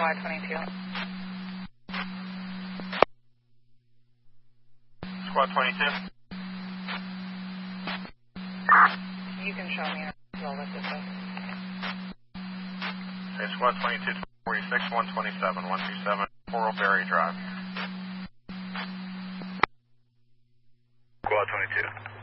Squad 22. Squad 22. You can show me as well what this is. Okay, Squad 22, 46, 127, 127, Coral Berry Drive. Squad 22.